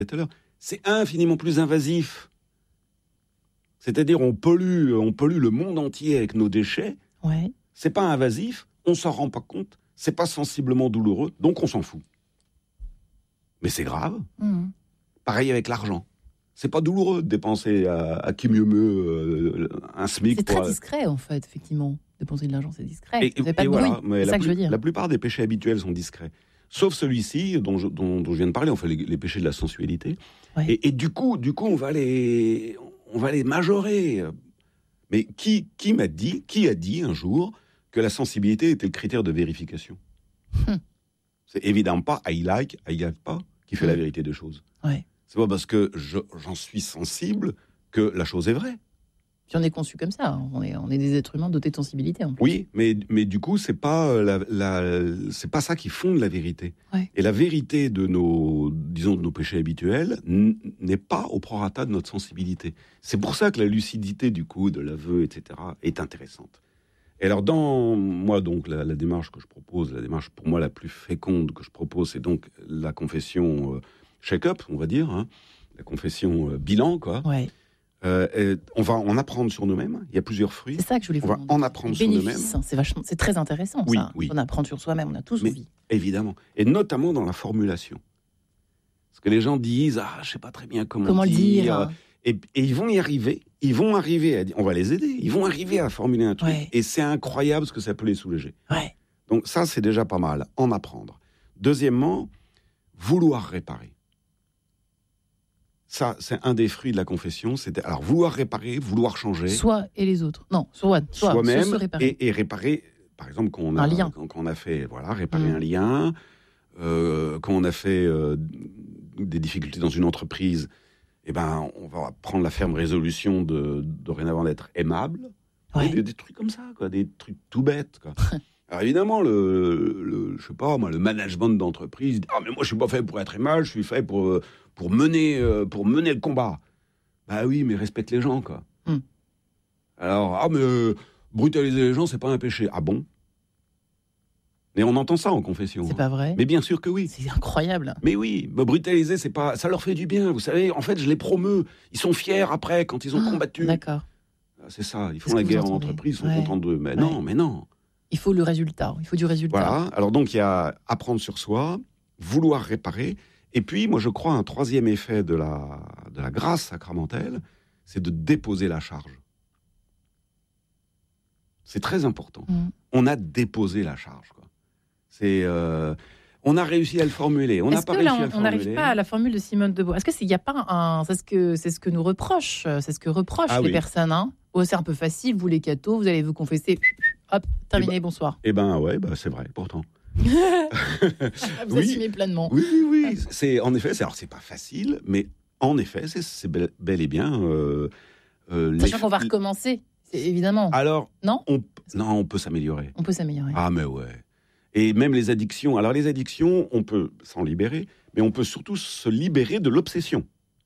tout à l'heure, c'est infiniment plus invasif. C'est-à-dire, on pollue le monde entier avec nos déchets. Ouais. C'est pas invasif, on s'en rend pas compte, c'est pas sensiblement douloureux, donc on s'en fout. Mais c'est grave. Pareil avec l'argent. C'est pas douloureux de dépenser à qui mieux mieux un SMIC. C'est très discret, en fait, effectivement. Dépenser de l'argent, c'est discret. Ça fait pas de voilà, bruit. C'est ça que je veux dire. La plupart des péchés habituels sont discrets. Sauf celui-ci, dont je viens de parler, enfin les péchés de la sensualité. Ouais. Et du coup, on va les majorer. Mais qui a dit un jour que la sensibilité était le critère de vérification? C'est évidemment pas I like pas qui fait la vérité des choses. Ouais. C'est pas parce que j'en suis sensible que la chose est vraie. Puis on est conçu comme ça. On est des êtres humains dotés de sensibilité. En plus. Oui, mais du coup, c'est pas c'est pas ça qui fonde la vérité. Ouais. Et la vérité de nos péchés habituels n'est pas au prorata de notre sensibilité. C'est pour ça que la lucidité du coup, de l'aveu, etc., est intéressante. Et alors, donc, la démarche que je propose, la démarche pour moi la plus féconde que je propose, c'est donc la confession check-up, on va dire, hein, la confession bilan, quoi. Ouais. On va en apprendre sur nous-mêmes. Il y a plusieurs fruits. C'est ça que je voulais vous demander. On va en apprendre sur nous-mêmes. C'est très intéressant, oui, ça. Oui. On apprend sur soi-même, on a tous envie. Évidemment. Et notamment dans la formulation. Parce que les gens disent « je ne sais pas très bien comment le dire. Et ils vont y arriver. Ils vont arriver à dire, on va les aider. Ils vont arriver à formuler un truc. Ouais. Et c'est incroyable ce que ça peut les soulager. Ouais. Donc ça, c'est déjà pas mal. En apprendre. Deuxièmement, vouloir réparer. Ça, c'est un des fruits de la confession. Alors, vouloir réparer, vouloir changer. Soi et les autres. Non, soi-même se réparer. Et réparer, par exemple, quand on a fait, réparer un lien, quand on a fait des difficultés dans une entreprise, on va prendre la ferme résolution de dorénavant d'être aimable. Ouais. Des trucs comme ça, quoi, des trucs tout bêtes, quoi. Alors évidemment, je sais pas, moi, le management d'entreprise, mais moi je suis pas fait pour être aimable, je suis fait pour mener le combat. Bah oui, mais respecte les gens, quoi. Alors, mais brutaliser les gens, c'est pas un péché. Ah bon? Mais on entend ça en confession. C'est pas vrai? Mais bien sûr que oui. C'est incroyable. Mais oui, brutaliser, c'est pas, ça leur fait du bien. Vous savez, en fait, je les promeus. Ils sont fiers après quand ils ont combattu. D'accord. C'est ça. Ils font la guerre en entreprise, ils sont contents d'eux. Mais non. Il faut le résultat. Il faut du résultat. Voilà. Alors donc, il y a apprendre sur soi, vouloir réparer. Et puis, moi, je crois, un troisième effet de la grâce sacramentelle, c'est de déposer la charge. C'est très important. On a déposé la charge, quoi. On a réussi à le formuler. On n'a pas réussi à le formuler. On n'arrive pas à la formule de Simone de Beauvoir. Est-ce qu'il n'y a pas c'est ce que nous reprochent, c'est ce que reprochent les personnes, hein. C'est un peu facile, vous les cathos, vous allez vous confesser, hop, terminé, bonsoir. C'est vrai, pourtant. Vous assumez pleinement. Oui. En effet, c'est pas facile, mais en effet, c'est bel et bien. Sachant qu'on va recommencer, évidemment. Alors, non, on peut s'améliorer. On peut s'améliorer. Ah, mais ouais. Et même les addictions. Alors, les addictions, on peut s'en libérer, mais on peut surtout se libérer de l'obsession.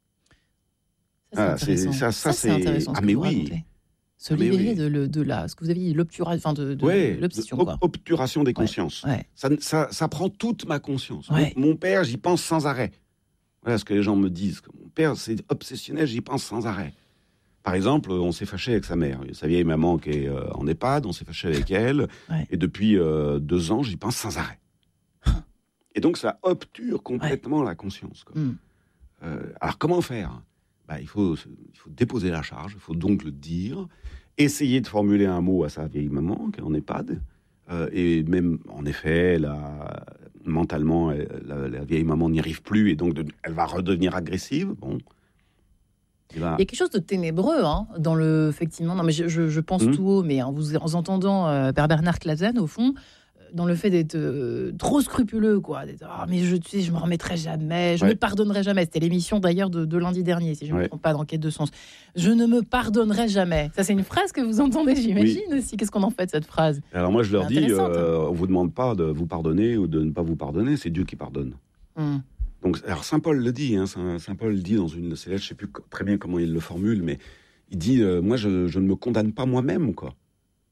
Ça, c'est intéressant. Ah, mais oui. Se libérer de la, ce que vous avez dit, l'obturation, l'obsession. Obturation des consciences. Ouais. Ça prend toute ma conscience. Ouais. Mon père, j'y pense sans arrêt. Voilà ce que les gens me disent. Mon père, c'est obsessionnel, j'y pense sans arrêt. Par exemple, on s'est fâché avec sa mère. Sa vieille maman qui est en EHPAD, on s'est fâché avec elle. Ouais. Et depuis 2 ans, j'y pense sans arrêt. Et donc, ça obture complètement la conscience, quoi. Alors, comment faire ? Il faut déposer la charge, il faut donc le dire, essayer de formuler un mot à sa vieille maman qui est en EHPAD. Et même, en effet, mentalement, la vieille maman n'y arrive plus et donc elle va redevenir agressive. Bon. Il y a quelque chose de ténébreux dans le, effectivement. Non, mais je pense tout haut, mais en vous entendant Père Bernard Clasen, au fond, dans le fait d'être trop scrupuleux, quoi. Mais je me remettrai jamais, je ne me pardonnerai jamais. C'était l'émission d'ailleurs de lundi dernier, si je ne me trompe pas, dans Quête de sens. Je ne me pardonnerai jamais. Ça, c'est une phrase que vous entendez, j'imagine aussi. Qu'est-ce qu'on en fait de cette phrase ? Alors moi, je leur dis, on ne vous demande pas de vous pardonner ou de ne pas vous pardonner, c'est Dieu qui pardonne. Donc, alors Saint Paul le dit, Saint Paul le dit dans une de ses lettres, je ne sais plus très bien comment il le formule, mais il dit, moi, je ne me condamne pas moi-même, quoi.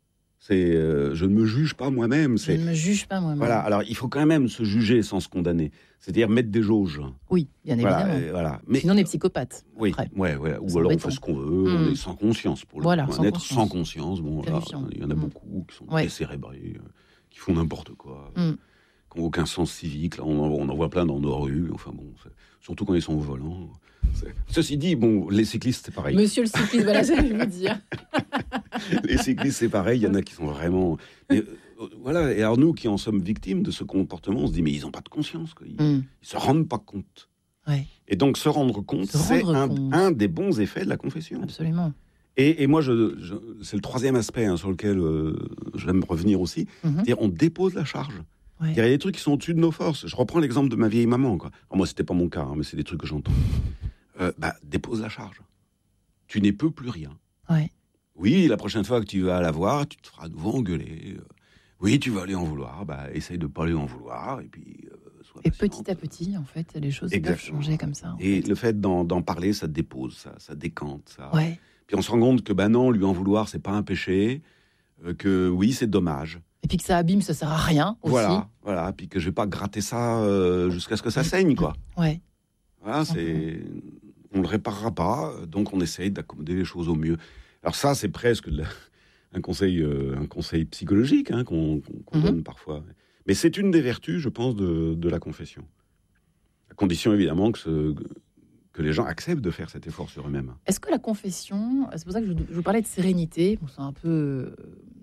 Je ne me juge pas moi-même. Je ne me juge pas moi-même. Voilà. Alors, il faut quand même se juger sans se condamner. C'est-à-dire mettre des jauges. Oui, bien évidemment. Voilà. Mais, sinon, on est psychopathe. Oui, ouais. Ou alors on fait ce qu'on veut, on est sans conscience. Pour voilà, un être sans conscience, il y en a beaucoup qui sont décérébrés, qui font n'importe quoi, qui n'ont aucun sens civique. Là, on en voit plein dans nos rues. Enfin bon, surtout quand ils sont au volant. Ceci dit, les cyclistes, c'est pareil. Monsieur le cycliste, voilà, j'allais vous dire. Les cyclistes, c'est pareil. Il y en a qui sont vraiment... Mais, voilà. Et alors nous, qui en sommes victimes de ce comportement, on se dit, mais ils n'ont pas de conscience. Quoi. Ils ne se rendent pas compte. Ouais. Et donc, se rendre compte, c'est un des bons effets de la confession. Absolument. Et moi, c'est le troisième aspect sur lequel j'aime revenir aussi. C'est-à-dire, on dépose la charge. Ouais. Il y a des trucs qui sont au-dessus de nos forces. Je reprends l'exemple de ma vieille maman. Quoi. Alors, moi, c'était pas mon cas, mais c'est des trucs que j'entends. Dépose la charge. Tu n'y peux plus rien. Ouais. Oui, la prochaine fois que tu vas la voir, tu te feras à nouveau engueuler. Oui, tu vas aller en vouloir. Essaye de pas aller en vouloir. Et puis, et petit à petit, en fait, les choses peuvent changer comme ça. Et le fait d'en parler, ça dépose, ça décante. Ça. Ouais. Puis on se rend compte que non, lui en vouloir, c'est pas un péché. Que oui, c'est dommage. Et puis que ça abîme, ça sert à rien aussi. Voilà. Puis que je vais pas gratter ça jusqu'à ce que ça saigne, quoi. Ouais. Voilà, on le réparera pas, donc on essaye d'accommoder les choses au mieux. Alors ça, c'est presque un conseil psychologique qu'on donne parfois. Mais c'est une des vertus, je pense, de la confession. À condition, évidemment, que les gens acceptent de faire cet effort sur eux-mêmes. Est-ce que la confession, c'est pour ça que je vous parlais de sérénité, c'est un peu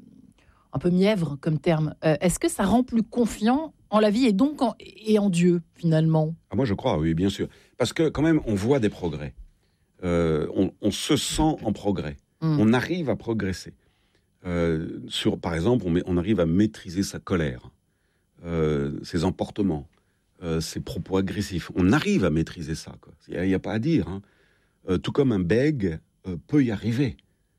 mièvre comme terme, est-ce que ça rend plus confiant en la vie et donc en Dieu, finalement? Moi, je crois, oui, bien sûr. Parce que, quand même, on voit des progrès. On se sent en progrès. On arrive à progresser. Par exemple, on arrive à maîtriser sa colère, ses emportements, ses propos agressifs. On arrive à maîtriser ça. Il n'y a pas à dire. Tout comme un bègue peut y arriver.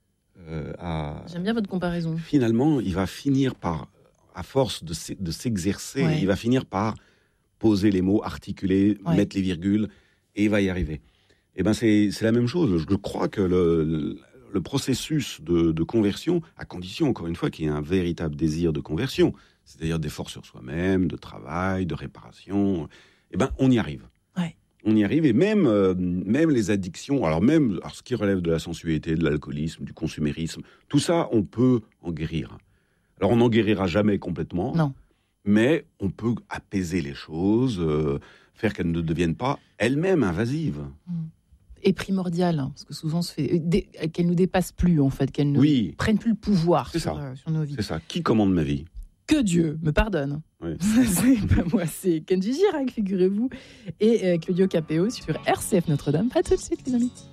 J'aime bien votre comparaison. Finalement, il va finir par, à force de s'exercer, il va finir par poser les mots, articuler, mettre les virgules, et il va y arriver. Et c'est la même chose. Je crois que le processus de conversion, à condition, encore une fois, qu'il y ait un véritable désir de conversion, c'est-à-dire d'effort sur soi-même, de travail, de réparation, on y arrive. Ouais. On y arrive, et même les addictions, alors ce qui relève de la sensualité, de l'alcoolisme, du consumérisme, tout ça, on peut en guérir. Alors, on n'en guérira jamais complètement, non. Mais on peut apaiser les choses, faire qu'elles ne deviennent pas elles-mêmes invasives. Et primordial, parce que souvent, qu'elles ne nous dépassent plus, en fait, qu'elles ne prennent plus le pouvoir sur nos vies. C'est ça. Qui commande ma vie ? Que Dieu me pardonne. Oui. C'est pas moi, c'est Kenji Girac, figurez-vous, et Claudio Capéo sur RCF Notre-Dame. À tout de suite, les amis.